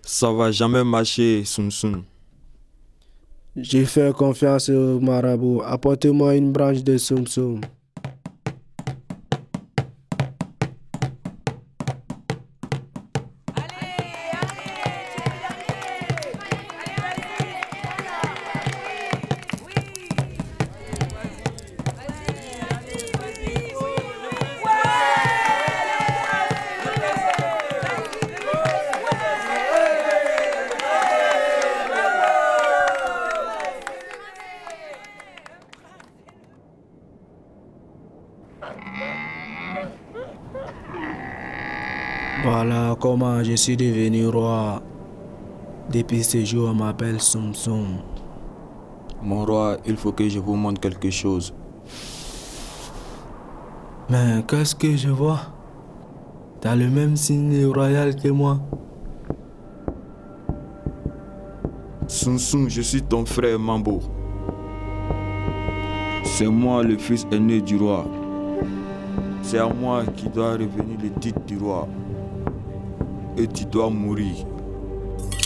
Ça va jamais marcher, Soum Soum. J'ai fait confiance au marabout. Apportez-moi une branche de Soum Soum. Voilà comment je suis devenu roi. Depuis ce jour, on m'appelle Soum Soum. Mon roi, il faut que je vous montre quelque chose. Mais qu'est-ce que je vois? T'as le même signe royal que moi. Soum Soum, je suis ton frère Mambo. C'est moi le fils aîné du roi. C'est à moi qui doit revenir le titre du roi. Et tu dois mourir.